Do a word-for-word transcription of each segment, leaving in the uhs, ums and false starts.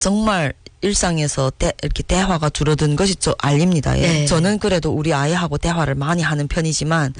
정말 일상에서 대, 이렇게 대화가 줄어든 것이 좀 알립니다. 예. 네. 저는 그래도 우리 아이하고 대화를 많이 하는 편이지만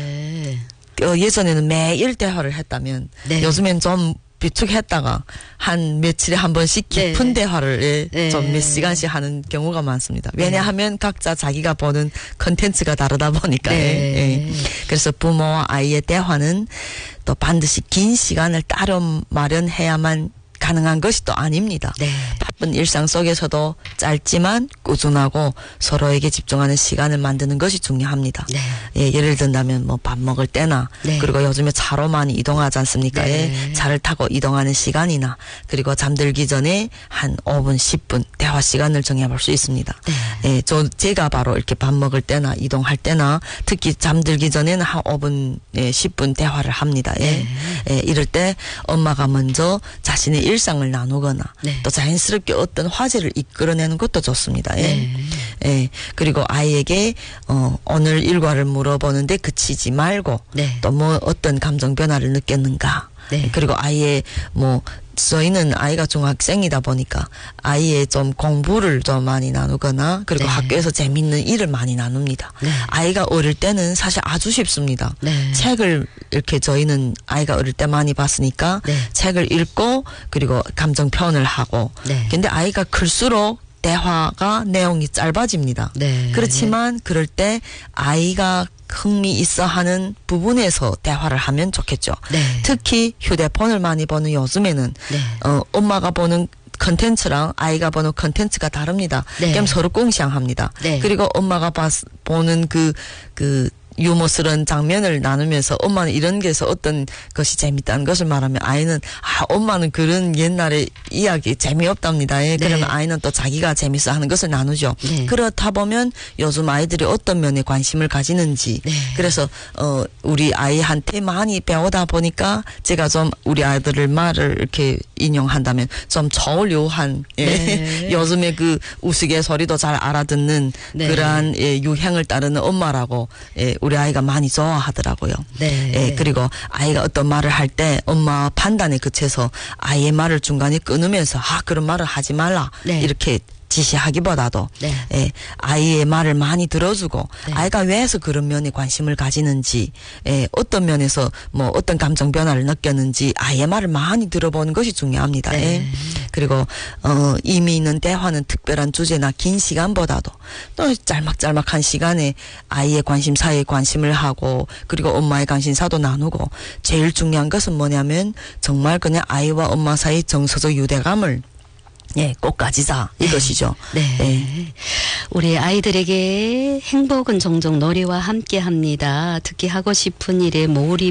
네. 어, 예전에는 매일 대화를 했다면 네. 요즘엔 좀 비축했다가 한 며칠에 한 번씩 깊은 네. 대화를 예, 네. 좀 몇 시간씩 하는 경우가 많습니다. 왜냐하면 네. 각자 자기가 보는 컨텐츠가 다르다 보니까. 네. 예, 예. 그래서 부모와 아이의 대화는 또 반드시 긴 시간을 따로 마련해야만 가능한 것이 또 아닙니다. 네. 바쁜 일상 속에서도 짧지만 꾸준하고 서로에게 집중하는 시간을 만드는 것이 중요합니다. 네. 예, 예를 든다면 뭐 밥 먹을 때나 네. 그리고 요즘에 차로 많이 이동하지 않습니까? 네. 예, 차를 타고 이동하는 시간이나 그리고 잠들기 전에 한 오 분, 십 분 대화 시간을 정해볼 수 있습니다. 네. 예, 저 제가 바로 이렇게 밥 먹을 때나 이동할 때나 특히 잠들기 전에는 한 오 분, 예, 십 분 대화를 합니다. 예. 네. 예, 이럴 때 엄마가 먼저 자신의 일상을 나누거나 네. 또 자연스럽게 어떤 화제를 이끌어내는 것도 좋습니다. 예. 네. 예. 그리고 아이에게 어, 오늘 일과를 물어보는데 그치지 말고 네. 또 뭐 어떤 감정 변화를 느꼈는가. 네. 그리고 아이의 뭐 저희는 아이가 중학생이다 보니까 아이의 좀 공부를 좀 많이 나누거나 그리고 네. 학교에서 재밌는 일을 많이 나눕니다. 네. 아이가 어릴 때는 사실 아주 쉽습니다. 네. 책을 이렇게 저희는 아이가 어릴 때 많이 봤으니까 네. 책을 읽고 그리고 감정 표현을 하고 네. 근데 아이가 클수록 대화가 내용이 짧아집니다. 네. 그렇지만 그럴 때 아이가 흥미 있어 하는 부분에서 대화를 하면 좋겠죠. 네. 특히 휴대폰을 많이 보는 요즘에는 네. 어, 엄마가 보는 컨텐츠랑 아이가 보는 컨텐츠가 다릅니다. 네. 그럼 서로 공시합니다. 네. 그리고 엄마가 봤, 보는 그, 그, 유머스러운 장면을 나누면서 엄마는 이런 게서 어떤 것이 재밌다는 것을 말하면 아이는 아 엄마는 그런 옛날의 이야기 재미없답니다. 예. 네. 그러면 아이는 또 자기가 재밌어 하는 것을 나누죠. 네. 그렇다 보면 요즘 아이들이 어떤 면에 관심을 가지는지 네. 그래서 어 우리 아이한테 많이 배우다 보니까 제가 좀 우리 아이들을 말을 이렇게 인용한다면 좀 저울요한 예. 네. 요즘에 그 우스갯소리도 잘 알아듣는 네. 그러한 예, 유행을 따르는 엄마라고 예, 우리 아이가 많이 좋아하더라고요. 네. 예, 그리고 아이가 어떤 말을 할 때 엄마 판단에 그쳐서 아이의 말을 중간에 끊으면서 아 그런 말을 하지 말라 네. 이렇게 지시하기보다도 네. 예, 아이의 말을 많이 들어주고 네. 아이가 왜서 그런 면에 관심을 가지는지 예, 어떤 면에서 뭐 어떤 감정 변화를 느꼈는지 아이의 말을 많이 들어보는 것이 중요합니다. 네. 예. 그리고 어, 의미 있는 대화는 특별한 주제나 긴 시간보다도 또 짤막짤막한 시간에 아이의 관심사에 관심을 하고 그리고 엄마의 관심사도 나누고 제일 중요한 것은 뭐냐면 정말 그냥 아이와 엄마 사이 정서적 유대감을 예, 꼭 가지자 이것이죠. 네. 예. 우리 아이들에게 행복은 종종 놀이와 함께합니다. 특히 하고 싶은 일에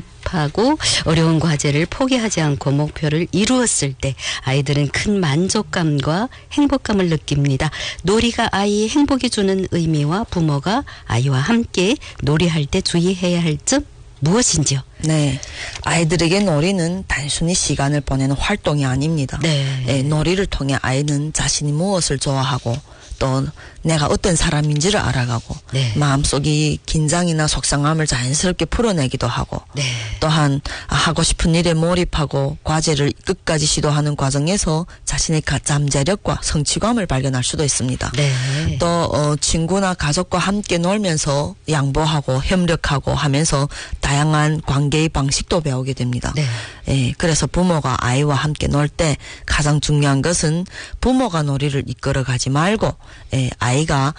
몰입하고 어려운 과제를 포기하지 않고 목표를 이루었을 때 아이들은 큰 만족감과 행복감을 느낍니다. 놀이가 아이의 행복이 주는 의미와 부모가 아이와 함께 놀이할 때 주의해야 할 점 무엇인지요? 네. 아이들에게 놀이는 단순히 시간을 보내는 활동이 아닙니다. 네. 예, 놀이를 통해 아이는 자신이 무엇을 좋아하고 또 내가 어떤 사람인지를 알아가고 네. 마음속이 긴장이나 속상함을 자연스럽게 풀어내기도 하고 네. 또한 하고 싶은 일에 몰입하고 과제를 끝까지 시도하는 과정에서 자신의 잠재력과 성취감을 발견할 수도 있습니다. 네. 또 어, 친구나 가족과 함께 놀면서 양보하고 협력하고 하면서 다양한 관계의 방식도 배우게 됩니다. 네. 예, 그래서 부모가 아이와 함께 놀 때 가장 중요한 것은 부모가 놀이를 이끌어가지 말고 예, 아이가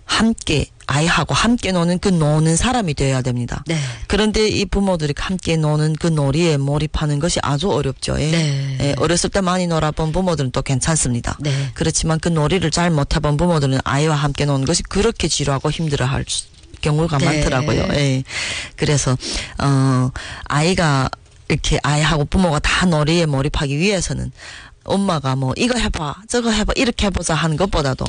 함께 아이하고 함께 노는 그 노는 사람이 되어야 됩니다. 네. 그런데 이 부모들이 함께 노는 그 놀이에 몰입하는 것이 아주 어렵죠. 예. 네. 예, 어렸을 때 많이 놀아본 부모들은 또 괜찮습니다. 네. 그렇지만 그 놀이를 잘 못해본 부모들은 아이와 함께 노는 것이 그렇게 지루하고 힘들어할 경우가 네. 많더라고요. 예. 그래서 어 아이가 이렇게 아이하고 부모가 다 놀이에 몰입하기 위해서는 엄마가 뭐 이거 해봐 저거 해봐 이렇게 해보자 하는 것보다도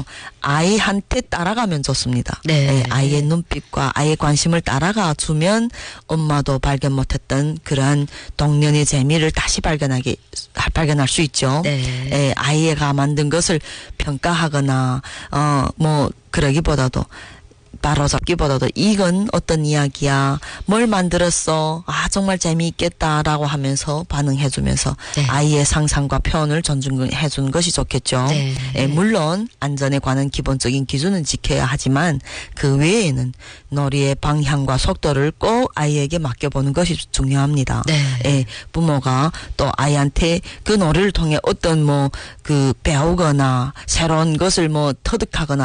아이한테 따라가면 좋습니다. 네. 예, 아이의 눈빛과 아이의 관심을 따라가 주면 엄마도 발견 못했던 그러한 동년의 재미를 다시 발견하기 발견할 수 있죠. 네. 예, 아이가 만든 것을 평가하거나 어 뭐 그러기보다도 바로잡기보다도 이건 어떤 이야기야, 뭘 만들었어, 아 정말 재미있겠다라고 하면서 반응해주면서 네. 아이의 상상과 표현을 존중해주는 것이 좋겠죠. 네. 예, 물론 안전에 관한 기본적인 기준은 지켜야 하지만 그 외에는 놀이의 방향과 속도를 꼭 아이에게 맡겨보는 것이 중요합니다. 네. 예, 부모가 또 아이한테 그 놀이를 통해 어떤 뭐 그 배우거나 새로운 것을 뭐 터득하거나